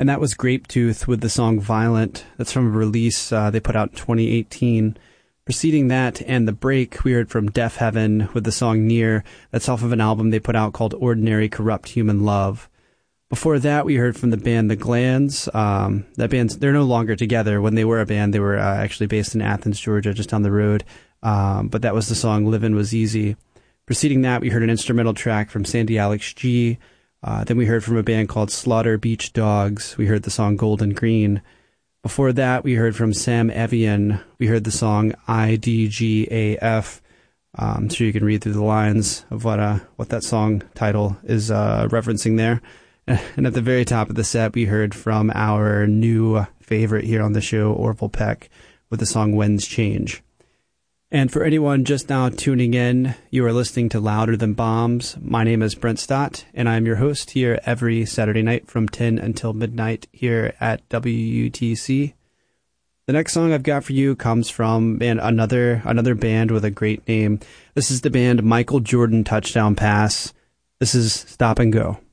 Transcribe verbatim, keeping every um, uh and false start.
And that was Grapetooth with the song Violent. That's from a release uh, they put out in twenty eighteen. Preceding that and The Break, we heard from Deafheaven with the song Near. That's off of an album they put out called Ordinary Corrupt Human Love. Before that, we heard from the band The Glands. Um, that band's, they're no longer together. When they were a band, they were uh, actually based in Athens, Georgia, just down the road. Um, but that was the song Livin' Was Easy. Preceding that, we heard an instrumental track from Sandy Alex G. Uh, then we heard from a band called Slaughter Beach Dogs. We heard the song Golden Green. Before that, we heard from Sam Evian. We heard the song I D G A F. Um, I'm sure you can read through the lines of what uh, what that song title is uh, referencing there. And at the very top of the set, we heard from our new favorite here on the show, Orville Peck, with the song Winds Change. And for anyone just now tuning in, you are listening to Louder Than Bombs. My name is Brent Stott, and I'm your host here every Saturday night from ten until midnight here at W U T C. The next song I've got for you comes from man, another another band with a great name. This is the band Michael Jordan Touchdown Pass. This is Stop and Go.